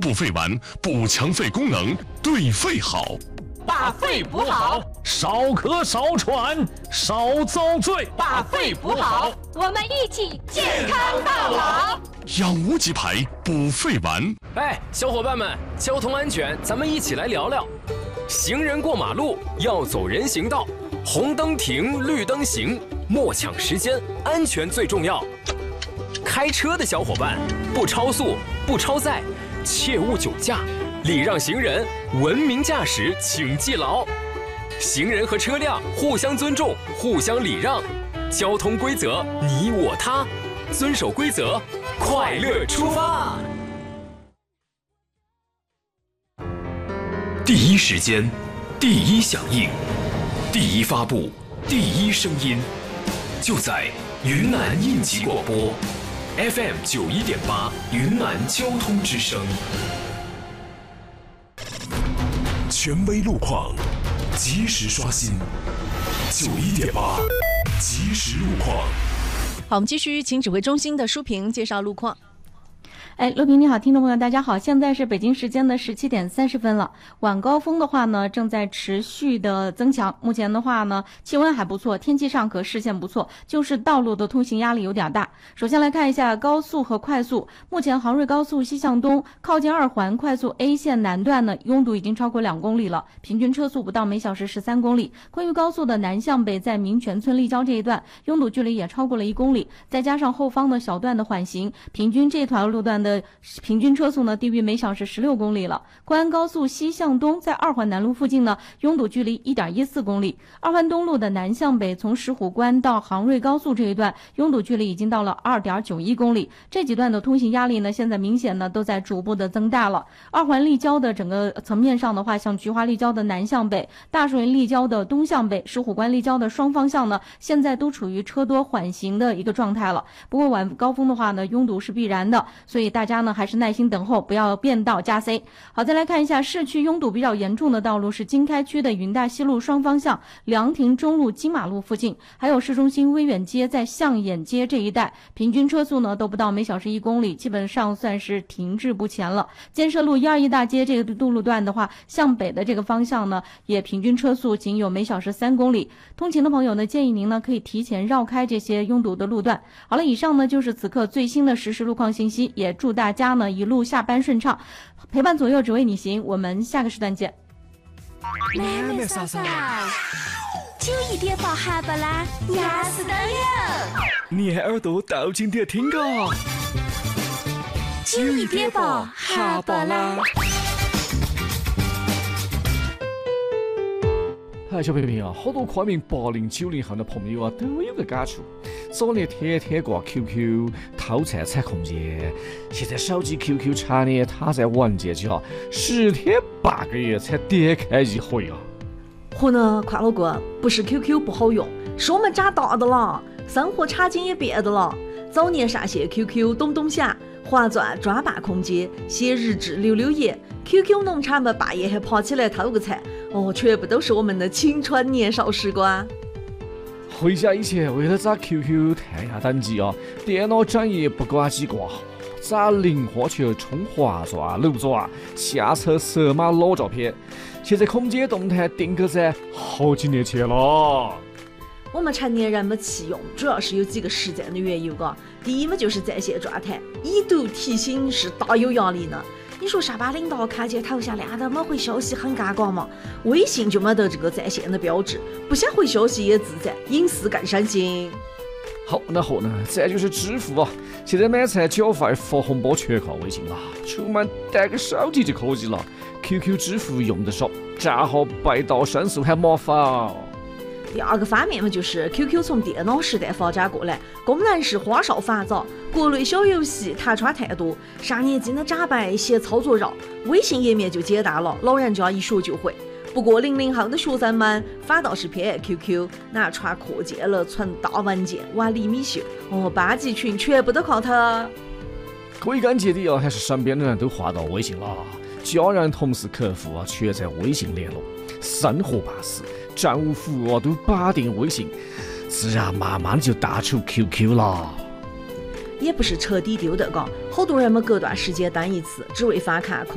补肺丸，补强肺功能，对肺好。 把肺补好， 少咳少喘少遭罪。 把肺补好， 我们一起健康到老。 养无极牌补肺丸。 哎，小伙伴们，交通安全，咱们一起来聊聊。行人过马路要走人行道，红灯停，绿灯行，莫抢时间，安全最重要。开车的小伙伴，不超速，不超载，切勿酒驾，礼让行人，文明驾驶，请记牢。行人和车辆互相尊重，互相礼让，交通规则你我他，遵守规则，快乐出发。第一时间，第一响应，第一发布，第一声音，就在云南应急广播 FM 91.8云南交通之声。 权威路况，及时刷新。91.8即时路况。 好，我们继续请指挥中心的舒平介绍路况。 陆平你好，听众朋友大家好，现在是北京时间的17点30分了。晚高峰的话呢，正在持续的增强。目前的话呢，气温还不错，天气尚可，视线不错，就是道路的通行压力有点大。首先来看一下高速和快速，目前杭瑞高速西向东靠近2环快速 A 线南段呢，拥堵已经超过2公里了，平均车速不到每小时13公里。昆玉高速的南向北在民权村立交这一段，拥堵距离也超过了1公里，再加上后方的小段的缓行，平均这条路段的平均车速呢低于每小时16公里了。昆安高速西向东在2环南路附近呢，拥堵距离 1.14公里。2环东路的南向北从石虎关到杭瑞高速这一段，拥堵距离已经到了 2.91公里。这几段的通行压力呢，现在明显呢都在逐步的增大了。2环立交的整个层面上的话，像菊花立交的南向北、大树林立交的东向北、石虎关立交的双方向呢，现在都处于车多缓行的一个状态了。不过晚高峰的话呢，拥堵是必然的，所以大家呢还是耐心等候，不要变道加塞。好，再来看一下市区拥堵比较严重的道路是经开区的云大西路双方向、凉亭中路金马路附近，还有市中心威远街在象眼街这一带，平均车速呢都不到每小时1公里，基本上算是停滞不前了。建设路121大街这个路段的话，向北的这个方向呢，也平均车速仅有每小时3公里。通勤的朋友呢，建议您呢可以提前绕开这些拥堵的路段。好了，以上呢就是此刻最新的实时路况信息，也祝大家呢一路下班顺畅，陪伴左右只为你行。我们下个时段见。 妹妹嫂嫂，91.8哈巴拉牙齿都有， 你耳朵倒进点听个。 91.8哈巴拉。 小平平啊，好多快名80、90后的朋友啊，都有个感触。早年天天挂 QQ 偷菜踩空间，现在手机 QQ 插呢，他在玩这几下，10天8个月才点开一回啊。 可能快乐哥不是 QQ 不好用，是我们长大的了，生活场景也变的了。早年上线 QQ 东东侠、划转抓霸空间、写日志溜溜言、QQ 农场们半夜还爬起来偷个菜，全部都是我们的青春年少时光。 回家以前为了找 QQ 探下等级啊，电脑整夜不关机挂，找零花球充滑抓、楼抓，下车色码老照片。现在空间动态定格在好几年前了。 我们成年人没弃用，主要是有几个实践的缘由嘎。第一嘛就是在线状态，已读提醒是大有压力呢。你说上班领导看见头像亮的没回消息很尴尬吗？微信就没得这个在线的标志，不想回消息也自在，隐私更上心。 好，然后呢，再就是支付啊，现在买菜缴费发红包全靠微信了，出门带个手机就可以了。QQ 支付用得少，账号被盗申诉还麻烦。 第二个方面嘛，就是 QQ 从电脑时代发展过来，功能是花哨繁杂，国内小游戏弹窗太多，上年纪的长辈嫌操作绕，微信页面就简单了，老人家一学就会。不过00后的学生们反倒是偏爱 QQ， 拿传课件了，存大文件，玩厘米秀，班级群全部都靠它。 归根结底啊，还是身边的人都划到微信了，家人、同事、客户啊，全在微信联络，生活办事、政务服务啊，都绑定微信，自然慢慢就淡出 QQ 了。 也不是彻底丢的，好多人们隔段时间登一次，只为翻看